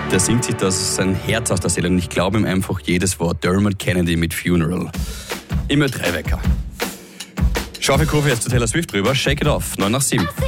Der singt sich das sein Herz aus der Seele und ich glaube ihm einfach jedes Wort. Dermot Kennedy mit Funeral. Immer 3 Wecker. Schau für Kofi jetzt zu Taylor Swift drüber. Shake It Off, 9 nach 7.